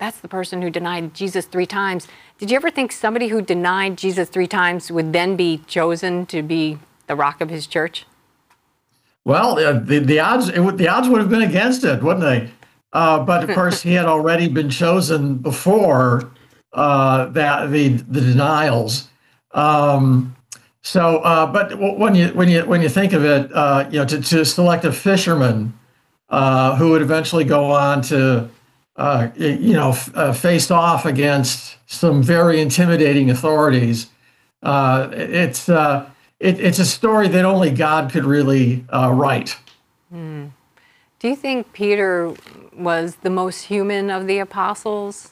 that's the person who denied Jesus 3 times. Did you ever think somebody who denied Jesus 3 times would then be chosen to be the rock of his church? Well, the odds would have been against it, wouldn't they? But of course, he had already been chosen before that the denials. But when you think of it, to select a fisherman who would eventually go on to face off against some very intimidating authorities, it's a story that only God could really write. Do you think Peter was the most human of the apostles?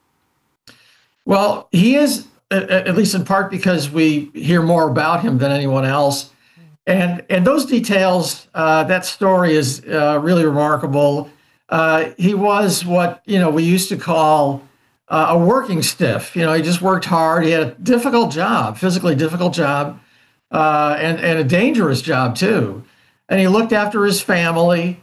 Well, he is, at least in part because we hear more about him than anyone else. And those details, that story is really remarkable. He was what, we used to call a working stiff. He just worked hard. He had a difficult job, physically difficult job, and a dangerous job too. And he looked after his family.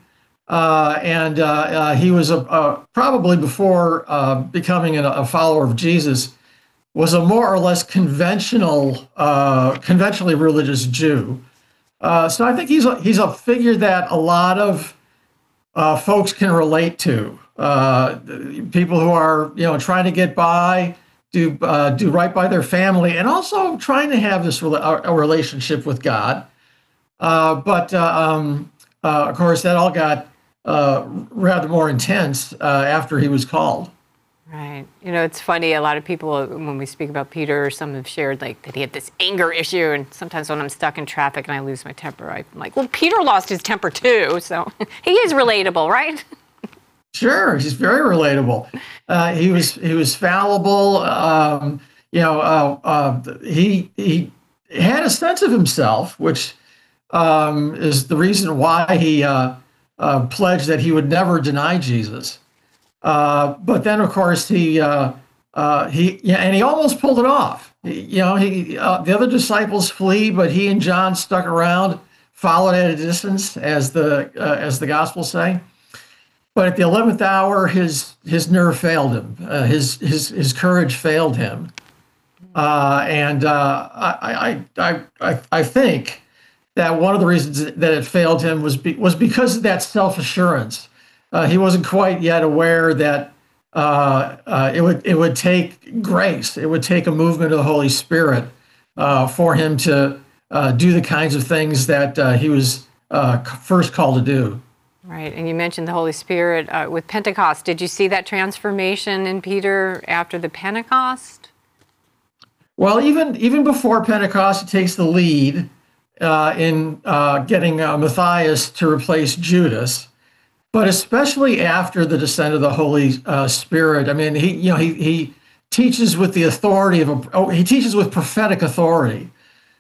He was probably before becoming a follower of Jesus, was a more or less conventionally religious Jew. So I think he's a figure that a lot of folks can relate to. People who are trying to get by, do right by their family, and also trying to have this a relationship with God. Of course, that all got rather more intense after he was called. Right. It's funny. A lot of people, when we speak about Peter, some have shared that he had this anger issue. And sometimes when I'm stuck in traffic and I lose my temper, I'm like, well, Peter lost his temper too. So he is relatable, right? Sure. He's very relatable. He was fallible. He had a sense of himself, which is the reason why he pledged that he would never deny Jesus. But then, of course, he almost pulled it off. The other disciples flee, but he and John stuck around, followed at a distance, as the Gospels say. But at the 11th hour, his nerve failed him. His courage failed him. I think that one of the reasons that it failed him was because of that self-assurance. He wasn't quite yet aware that it would take grace. It would take a movement of the Holy Spirit for him to do the kinds of things that he was first called to do. Right, and you mentioned the Holy Spirit with Pentecost. Did you see that transformation in Peter after the Pentecost? Well, even before Pentecost, it takes the lead in getting Matthias to replace Judas. But especially after the descent of the Holy Spirit, I mean, he teaches with the authority he teaches with prophetic authority,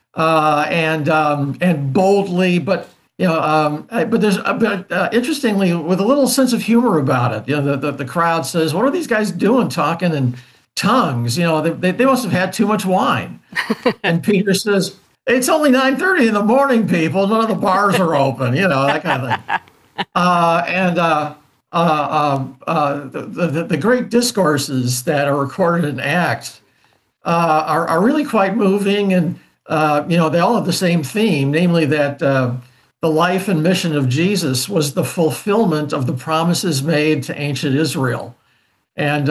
and boldly, but interestingly, with a little sense of humor about it. The crowd says, "What are these guys doing, talking in tongues? They must have had too much wine." And Peter says, "It's only 9:30 in the morning, people. None of the bars are open." That kind of thing. The great discourses that are recorded in Acts are really quite moving, and they all have the same theme, namely that the life and mission of Jesus was the fulfillment of the promises made to ancient Israel, and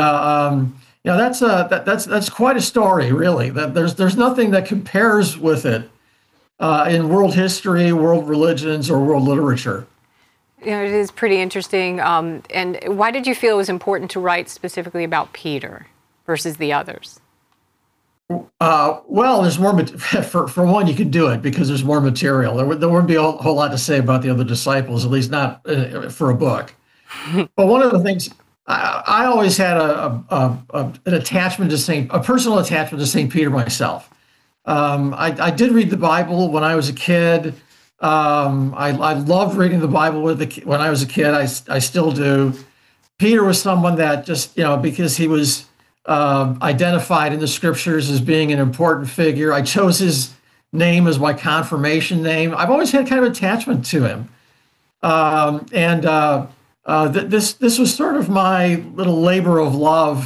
that's quite a story, really. That there's nothing that compares with it in world history, world religions, or world literature. It is pretty interesting. And why did you feel it was important to write specifically about Peter versus the others? Well, there's more. For one, you could do it because there's more material. There wouldn't be a whole lot to say about the other disciples, at least not for a book. But one of the things I always had an attachment to a personal attachment to St. Peter myself. I did read the Bible when I was a kid. I loved reading the Bible when I was a kid. I still do. Peter was someone that just, because he was identified in the scriptures as being an important figure. I chose his name as my confirmation name. I've always had kind of attachment to him. this was sort of my little labor of love